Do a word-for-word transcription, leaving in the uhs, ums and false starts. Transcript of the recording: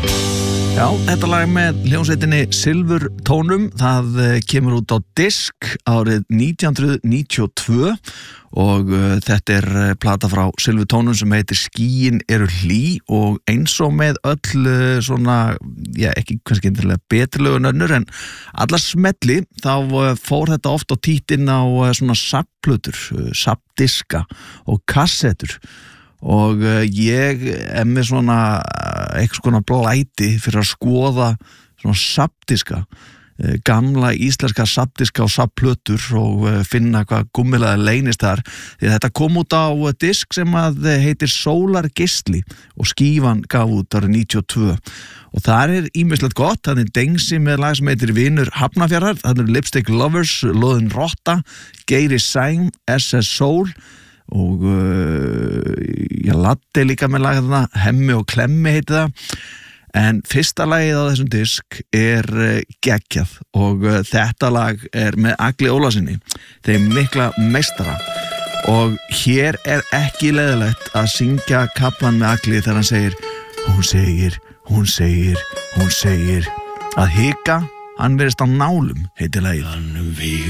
Já, þetta lag með hljómsveitinni Silfurtónum, það kemur út á disk árið nítján hundruð níutíu og tvö og uh, þetta er plata frá Silfurtónum sem heitir Skýin eru hlý og eins og með öll uh, svona, já ekki kannski einhverlega beturlegu nönnur en alla smelli þá uh, fór þetta oft á títinn á uh, svona sapplutur, uh, sappdiska og kassettur. Og uh, ég er með svona uh, eitthvað svona blæti fyrir að skoða svona sappdiska, uh, gamla íslenska sappdiska og sappplötur og uh, finna hvað gúmmilega leynist þar. Því þetta kom út á uh, disk sem að uh, heitir Sólargeisli og skífan gaf út árið níutíu og tvö. Og þar er ýmislegt gott, það er Dengsi með lag sem heitir Vinur Hafnarfjarðar, það er Lipstick Lovers, Loðin Rotta, Geiri Sæm, S S Soul, og uh, ég Latti líka með lag þarna, Hemmi og Klemmi heiti það en fyrsta lagið á þessum disk er uh, geggjað og uh, þetta lag er með Agli Ólasinni, þeim mikla meistara og hér er ekki leiðilegt að syngja kaflan með Agli þegar hann segir hún segir, hún segir, hún segir að hika, hann verist á nálum heiti lagið.